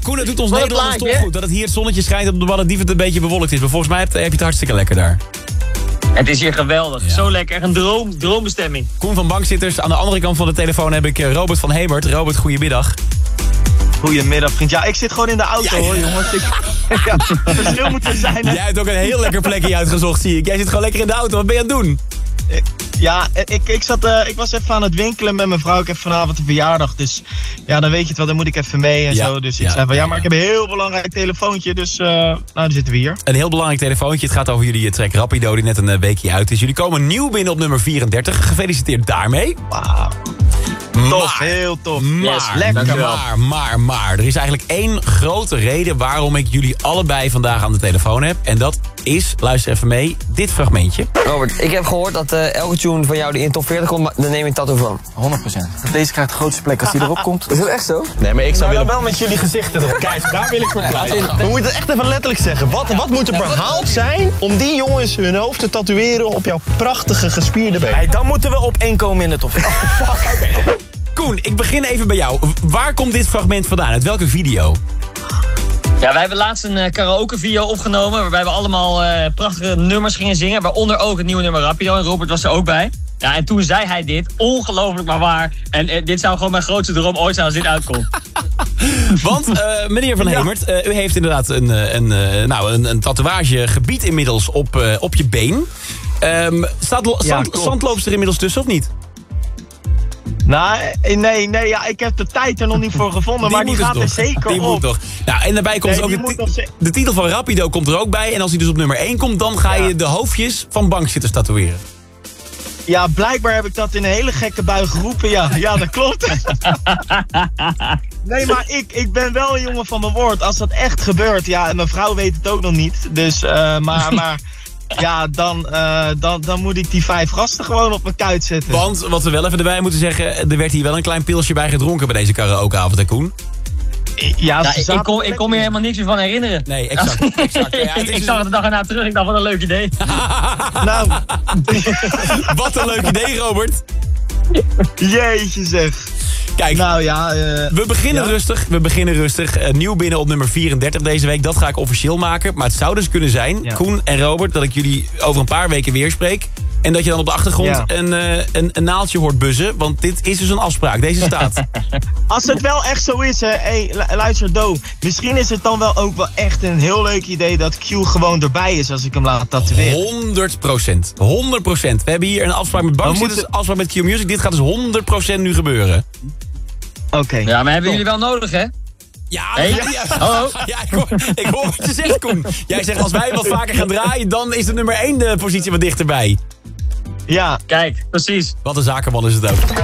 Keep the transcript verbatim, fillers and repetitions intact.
Koen, het doet ons Wat een Nederlanders toch plaatje. goed dat het hier het zonnetje schijnt en op de Wadden het een beetje bewolkt is. Maar volgens mij heb, heb je het hartstikke lekker daar. Het is hier geweldig. Ja. Zo lekker. Een droom, droombestemming. Koen van Bankzitters. Aan de andere kant van de telefoon heb ik eh, Robert van Hemert. Robert, goedemiddag. Goedemiddag, vriend. Ja, ik zit gewoon in de auto, Ja, hoor, jongens. Ik, ja, verschil moet er zijn, hè. Jij hebt ook een heel lekker plekje uitgezocht, zie ik. Jij zit gewoon lekker in de auto. Wat ben je aan het doen? Ja, ik, ik, zat, uh, ik was even aan het winkelen met mijn vrouw. Ik heb vanavond een verjaardag, dus ja, dan weet je het wel. Dan moet ik even mee en Ja, zo. Dus ik ja, zei van, ja, maar ja. ik heb een heel belangrijk telefoontje. Dus, uh, nou, dan zitten we hier. Een heel belangrijk telefoontje. Het gaat over jullie track Rapido, die net een eh, weekje uit is. Jullie komen nieuw binnen op nummer vierendertig. Gefeliciteerd daarmee. Wauw. Tof, Maar, heel tof. maar, Yes, lekker. dankjewel. maar, maar, maar. Er is eigenlijk één grote reden waarom ik jullie allebei vandaag aan de telefoon heb. En dat is, luister even mee, dit fragmentje. Robert, ik heb gehoord dat uh, elke tune van jou die in top veertig komt, maar dan neem je een tattoo van. honderd procent. Deze krijgt de grootste plek als die erop komt. Is dat echt zo? Nee, maar ik zou willen... wel met jullie gezichten erop. Kijk, daar wil ik voor pleiten. We moeten het echt even letterlijk zeggen. Wat, wat moet er behaald zijn om die jongens hun hoofd te tatoeëren op jouw prachtige gespierde been? Hey, dan moeten we op één komen in de top. Koen, ik begin even bij jou. Waar komt dit fragment vandaan? Uit welke video? Ja, wij hebben laatst een uh, karaoke video opgenomen. Waarbij we allemaal uh, prachtige nummers gingen zingen. Waaronder ook het nieuwe nummer Rapido. En Robert was er ook bij. Ja, en toen zei hij dit. Ongelooflijk maar waar. En uh, dit zou gewoon mijn grootste droom ooit zijn als dit uitkomt. Want, uh, meneer Van Hemert, uh, u heeft inderdaad een, uh, een, uh, nou, een, een tatoeagegebied inmiddels op, uh, op je been. Um, staat lo- Ja, zand, klopt. zandloops er inmiddels tussen of niet? Nou, nee, nee, ja, ik heb de tijd er nog niet voor gevonden, maar die moet gaat dus er toch. zeker Die op. moet toch. Nou, en daarbij komt Nee, ook die de, moet ti- nog ze- de titel van Rapido komt er ook bij. En als hij dus op nummer één komt, dan ga je Ja. de hoofdjes van bankzitters tatoeëren. Ja, blijkbaar heb ik dat in een hele gekke bui geroepen, ja. Ja, dat klopt. Nee, maar ik, ik ben wel een jongen van mijn woord. Als dat echt gebeurt, ja, en mijn vrouw weet het ook nog niet. Dus, uh, maar, maar ja, dan, uh, dan, dan moet ik die vijf gasten gewoon op mijn kuit zetten. Want, wat we wel even erbij moeten zeggen, er werd hier wel een klein pilsje bij gedronken bij deze karaokeavond, hè Koen? Ja, Ja, ze ik, ik, zaten kon, ik kon me helemaal niks meer van herinneren. Nee, exact. exact. Ja, het ik is zag het de dag erna terug. Ik dacht, wat een leuk idee. Nou, Wat een leuk idee, Robert. jeetje zeg. Kijk, Nou ja, uh, we beginnen ja. rustig. We beginnen rustig. Uh, nieuw binnen op nummer vierendertig deze week. Dat ga ik officieel maken. Maar het zou dus kunnen zijn, Ja. Koen en Robert, dat ik jullie over een paar weken weer spreek. En dat je dan op de achtergrond Ja. een, uh, een, een naaldje hoort buzzen. Want dit is dus een afspraak. Deze staat. als het wel echt zo is, hè, hey, lu- luister Do. Misschien is het dan wel ook wel echt een heel leuk idee dat Q gewoon erbij is als ik hem laat tatoeëren. honderd procent. honderd procent. We hebben hier een afspraak met Bankzitters, moeten- afspraak met Q Music. Dit gaat dus honderd procent nu gebeuren. Oké. Ja, maar hebben jullie wel nodig, hè? Ja, Hey. ja, ja. Hallo? Ja, ik, hoor, ik hoor wat je zegt, Koen. Jij zegt, als wij wat vaker gaan draaien, dan is de nummer één de positie wat dichterbij. Ja. Kijk, precies. Wat een zakenman is het ook.